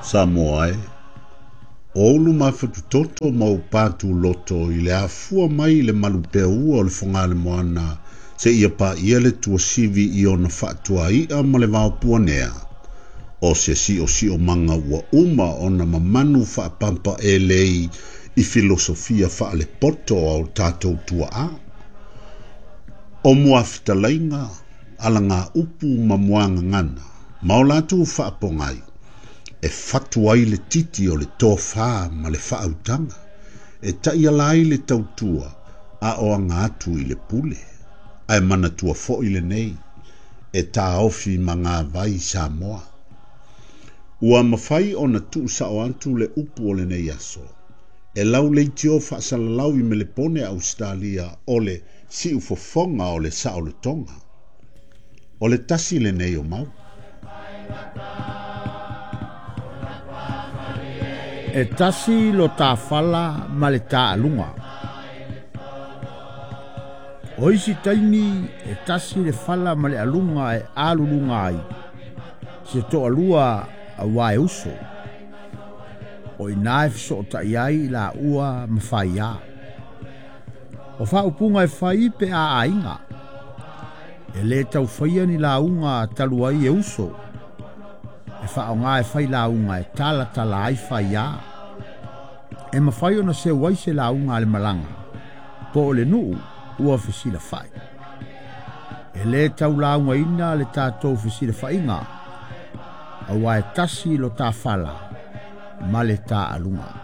Samoa Olu mafatutoto mau patu loto i le afua mai le malupea ua o le whangale moana se ia pa ia le tua sivi i ona whaatua ia ma le vaopua nea. O se si o manga ua uma ona mamanu whaapampa e lei i filosofia wha le poto au tātou tua a. O muafita lainga ala ngā upu mamuanga ngana, maolatu whaapongai. E fatuai le titi o le tōwha ma le whaautanga. E taia lai le tautua a o anga atu i le pule. Ai mana tua fo i le nei. E tā ofi ma ngā vai Samoa. Ua mawhai o na tu sa o antu le upu o le nei aso. E lau le tio whaasalalau i me le pone Australia o le si ufofonga o le sa o le tonga. O le tasi le nei o mau. E tasi lo tāwhala ma le tāalunga. O isi taimi e tasi le whala ma le alunga e alulunga ai. Se to alua a wae uso. O i nae fiso o ta iai la ua mawhai a. O wha upunga e whai pe a ainga. E le tau whaia ni la unga taluai e uso. E wha o ngā e whai la unga e tala ai whai a. E mawhai ona se waise la unga le malanga. Po o le nuu ua whisila whai. E le tau la unga ina le tātou whisila whai ngā. A wae tasi lo tā whala ma le tā alunga.